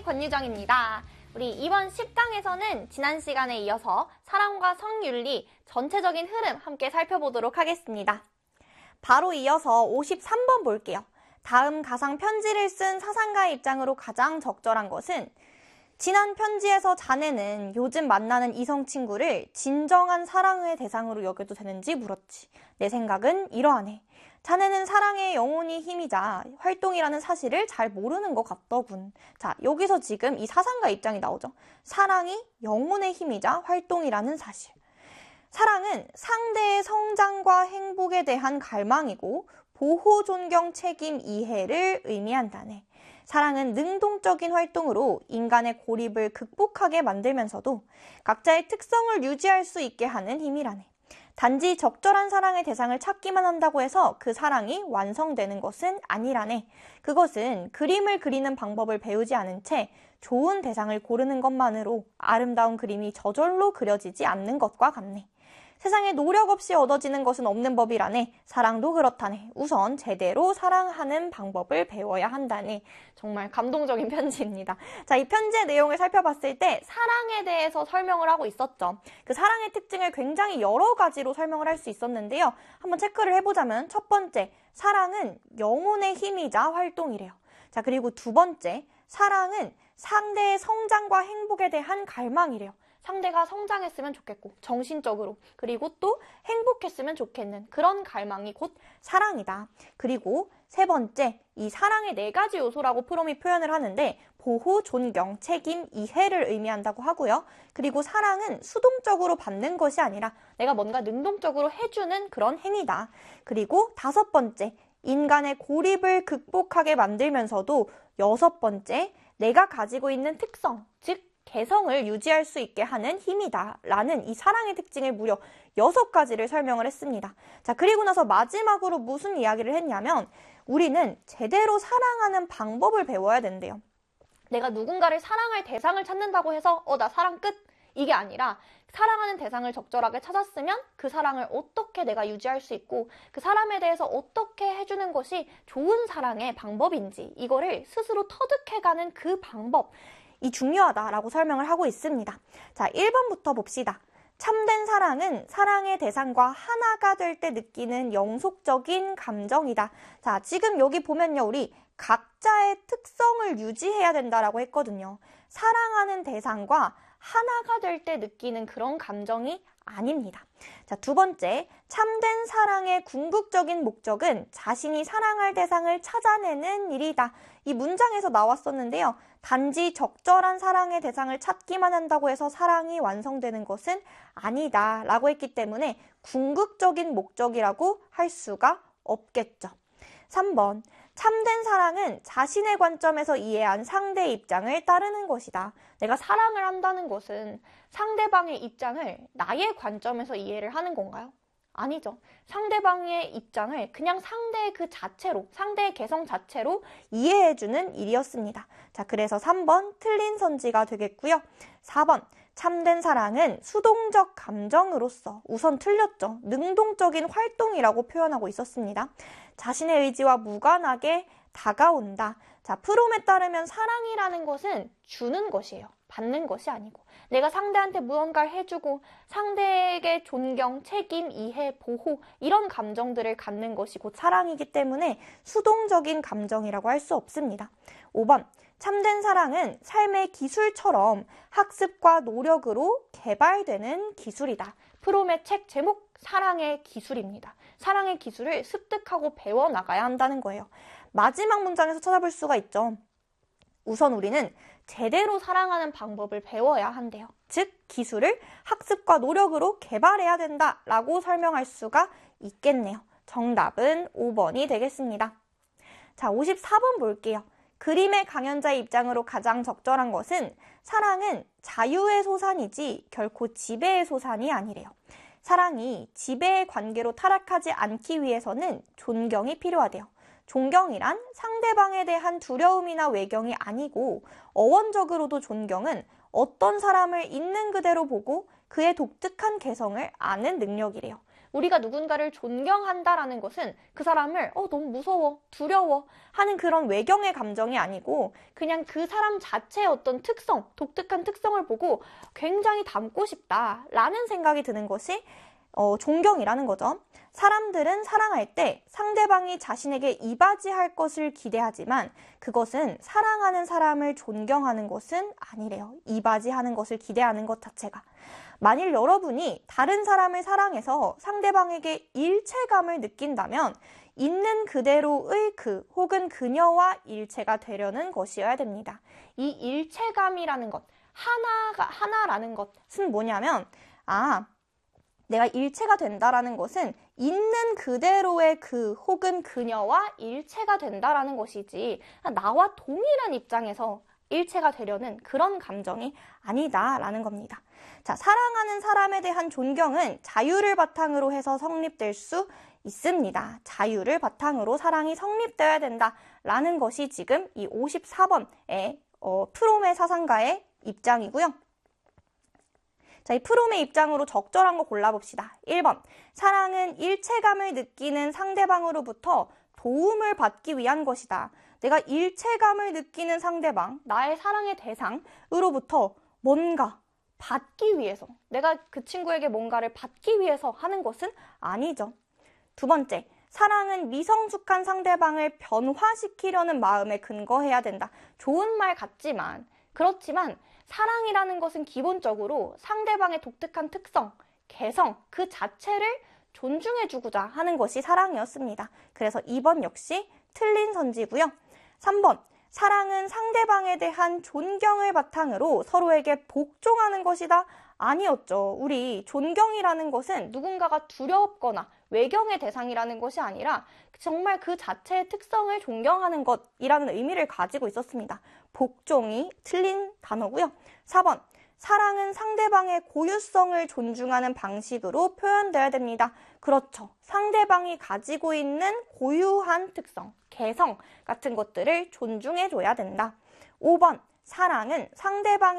권유정입니다. 우리 이번 10강에서는 지난 시간에 이어서 사랑과 성윤리 전체적인 흐름 함께 살펴보도록 하겠습니다. 바로 이어서 53번 볼게요. 다음 가상 편지를 쓴 사상가의 입장으로 가장 적절한 것은 지난 편지에서 자네는 요즘 만나는 이성 친구를 진정한 사랑의 대상으로 여겨도 되는지 물었지. 내 생각은 이러하네. 자네는 사랑의 영혼이 힘이자 활동이라는 사실을 잘 모르는 것 같더군. 자, 여기서 지금 이 사상가 입장이 나오죠. 사랑이 영혼의 힘이자 활동이라는 사실. 사랑은 상대의 성장과 행복에 대한 갈망이고 보호, 존경, 책임, 이해를 의미한다네. 사랑은 능동적인 활동으로 인간의 고립을 극복하게 만들면서도 각자의 특성을 유지할 수 있게 하는 힘이라네. 단지 적절한 사랑의 대상을 찾기만 한다고 해서 그 사랑이 완성되는 것은 아니라네. 그것은 그림을 그리는 방법을 배우지 않은 채 좋은 대상을 고르는 것만으로 아름다운 그림이 저절로 그려지지 않는 것과 같네. 세상에 노력 없이 얻어지는 것은 없는 법이라네. 사랑도 그렇다네. 우선 제대로 사랑하는 방법을 배워야 한다네. 정말 감동적인 편지입니다. 자, 이 편지의 내용을 살펴봤을 때 사랑에 대해서 설명을 하고 있었죠. 그 사랑의 특징을 굉장히 여러 가지로 설명을 할 수 있었는데요. 한번 체크를 해보자면 첫 번째, 사랑은 영혼의 힘이자 활동이래요. 자, 그리고 두 번째, 사랑은 상대의 성장과 행복에 대한 갈망이래요. 상대가 성장했으면 좋겠고 정신적으로 그리고 또 행복했으면 좋겠는 그런 갈망이 곧 사랑이다. 그리고 세 번째, 이 사랑의 네 가지 요소라고 프롬이 표현을 하는데 보호, 존경, 책임, 이해를 의미한다고 하고요. 그리고 사랑은 수동적으로 받는 것이 아니라 내가 뭔가 능동적으로 해주는 그런 행위다. 그리고 다섯 번째, 인간의 고립을 극복하게 만들면서도 여섯 번째, 내가 가지고 있는 특성, 즉 개성을 유지할 수 있게 하는 힘이다 라는 이 사랑의 특징을 무려 6가지를 설명을 했습니다. 자, 그리고 나서 마지막으로 무슨 이야기를 했냐면 우리는 제대로 사랑하는 방법을 배워야 된대요. 내가 누군가를 사랑할 대상을 찾는다고 해서 나 사랑 끝! 이게 아니라 사랑하는 대상을 적절하게 찾았으면 그 사랑을 어떻게 내가 유지할 수 있고 그 사람에 대해서 어떻게 해주는 것이 좋은 사랑의 방법인지 이거를 스스로 터득해가는 그 방법 이 중요하다라고 설명을 하고 있습니다. 자, 1번부터 봅시다. 참된 사랑은 사랑의 대상과 하나가 될 때 느끼는 영속적인 감정이다. 자, 지금 여기 보면요. 우리 각자의 특성을 유지해야 된다라고 했거든요. 사랑하는 대상과 하나가 될 때 느끼는 그런 감정이 아닙니다. 자, 두 번째, 참된 사랑의 궁극적인 목적은 자신이 사랑할 대상을 찾아내는 일이다. 이 문장에서 나왔었는데요. 단지 적절한 사랑의 대상을 찾기만 한다고 해서 사랑이 완성되는 것은 아니다 라고 했기 때문에 궁극적인 목적이라고 할 수가 없겠죠. 3번, 참된 사랑은 자신의 관점에서 이해한 상대의 입장을 따르는 것이다. 내가 사랑을 한다는 것은 상대방의 입장을 나의 관점에서 이해를 하는 건가요? 아니죠. 상대방의 입장을 그냥 상대의 그 자체로, 상대의 개성 자체로 이해해주는 일이었습니다. 자, 그래서 3번 틀린 선지가 되겠고요. 4번 참된 사랑은 수동적 감정으로서 우선 틀렸죠. 능동적인 활동이라고 표현하고 있었습니다. 자신의 의지와 무관하게 다가온다. 자, 프롬에 따르면 사랑이라는 것은 주는 것이에요. 받는 것이 아니고 내가 상대한테 무언가를 해주고 상대에게 존경, 책임, 이해, 보호 이런 감정들을 갖는 것이 곧 사랑이기 때문에 수동적인 감정이라고 할 수 없습니다. 5번 참된 사랑은 삶의 기술처럼 학습과 노력으로 개발되는 기술이다. 프롬의 책 제목 사랑의 기술입니다. 사랑의 기술을 습득하고 배워나가야 한다는 거예요. 마지막 문장에서 찾아볼 수가 있죠. 우선 우리는 제대로 사랑하는 방법을 배워야 한대요. 즉 기술을 학습과 노력으로 개발해야 된다라고 설명할 수가 있겠네요. 정답은 5번이 되겠습니다. 자, 54번 볼게요. 그림의 강연자의 입장으로 가장 적절한 것은 사랑은 자유의 소산이지 결코 지배의 소산이 아니래요. 사랑이 지배의 관계로 타락하지 않기 위해서는 존경이 필요하대요. 존경이란 상대방에 대한 두려움이나 외경이 아니고 어원적으로도 존경은 어떤 사람을 있는 그대로 보고 그의 독특한 개성을 아는 능력이래요. 우리가 누군가를 존경한다라는 것은 그 사람을 너무 무서워, 두려워 하는 그런 외경의 감정이 아니고 그냥 그 사람 자체의 어떤 특성, 독특한 특성을 보고 굉장히 닮고 싶다라는 생각이 드는 것이 존경이라는 거죠. 사람들은 사랑할 때 상대방이 자신에게 이바지할 것을 기대하지만 그것은 사랑하는 사람을 존경하는 것은 아니래요. 이바지하는 것을 기대하는 것 자체가. 만일 여러분이 다른 사람을 사랑해서 상대방에게 일체감을 느낀다면 있는 그대로의 혹은 그녀와 일체가 되려는 것이어야 됩니다. 이 일체감이라는 것, 하나라는 것은 뭐냐면 내가 일체가 된다라는 것은 있는 그대로의 혹은 그녀와 일체가 된다라는 것이지 나와 동일한 입장에서 일체가 되려는 그런 감정이 아니다라는 겁니다. 자, 사랑하는 사람에 대한 존경은 자유를 바탕으로 해서 성립될 수 있습니다. 자유를 바탕으로 사랑이 성립되어야 된다라는 것이 지금 이 54번의 프롬의 사상가의 입장이고요. 자, 이 프롬의 입장으로 적절한 거 골라봅시다. 1번, 사랑은 일체감을 느끼는 상대방으로부터 도움을 받기 위한 것이다. 내가 일체감을 느끼는 상대방, 나의 사랑의 대상으로부터 뭔가 받기 위해서, 내가 그 친구에게 뭔가를 받기 위해서 하는 것은 아니죠. 2번째, 사랑은 미성숙한 상대방을 변화시키려는 마음에 근거해야 된다. 좋은 말 같지만, 그렇지만 사랑이라는 것은 기본적으로 상대방의 독특한 특성, 개성, 그 자체를 존중해주고자 하는 것이 사랑이었습니다. 그래서 2번 역시 틀린 선지고요. 3번, 사랑은 상대방에 대한 존경을 바탕으로 서로에게 복종하는 것이다. 아니었죠. 우리 존경이라는 것은 누군가가 두렵거나 외경의 대상이라는 것이 아니라 정말 그 자체의 특성을 존경하는 것이라는 의미를 가지고 있었습니다. 복종이 틀린 단어고요. 4번, 사랑은 상대방의 고유성을 존중하는 방식으로 표현되어야 됩니다. 그렇죠. 상대방이 가지고 있는 고유한 특성, 개성 같은 것들을 존중해줘야 된다. 5번, 사랑은 상대방의